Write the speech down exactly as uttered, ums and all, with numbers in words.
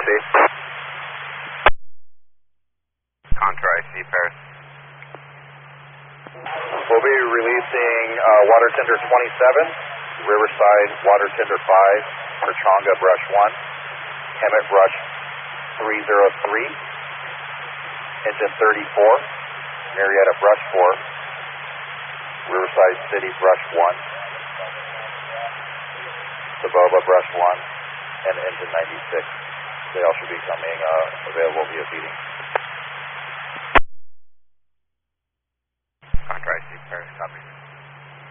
C. Contra I C, Paris. We'll be releasing uh, Water Tender twenty-seven, Riverside Water Tender five, Perchonga Brush one, Hemet Brush three oh three, Engine thirty-four, Marietta Brush four, Riverside City Brush one, Saboba Brush one, and Engine ninety-six. They all should be coming uh, available via feeding.